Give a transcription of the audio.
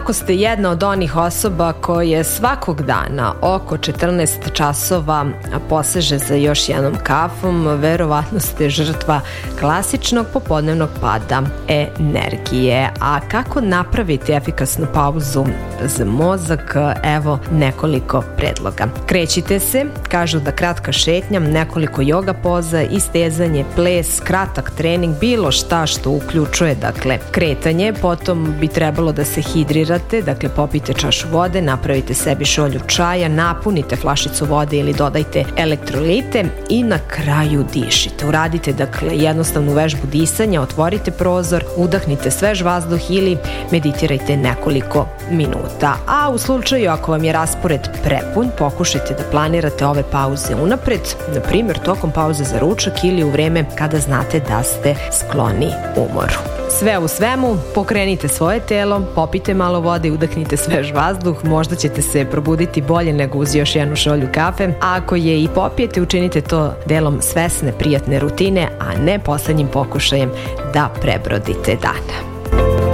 Ako ste jedna od onih osoba koje svakog dana oko 14 časova poseže za još jednom kafom, verovatno ste žrtva klasičnog popodnevnog pada energije. A kako napraviti efikasnu pauzu za mozak? Evo nekoliko predloga. Krećite se, kažu da kratka šetnja, nekoliko joga poza, istezanje, ples, kratak trening, bilo šta što uključuje dakle kretanje. Potom bi trebalo da se hidrirate, dakle popijte čašu vode, napravite sebi šolju čaja, napunite flašicu vode ili dodajte elektrolite i na kraju dišite. Uradite dakle jednostavnu vežbu disanja, otvorite prozor, udahnite svež vazduh ili meditirajte nekoliko minuta. A u slučaju ako vam je raspored prepun, pokušajte da planirate ove pauze unapred, na primjer tokom pauze za ručak ili u vreme kada znate da ste skloni umoru. Sve u svemu, pokrenite svoje telo, popijte malo vode i udahnite svež vazduh, možda ćete se probuditi bolje nego uz još jednu šolju kafe. A ako je i popijete, učinite to delom svesne, prijatne rutine, a ne poslednjim pokušajem da prebrodite dan.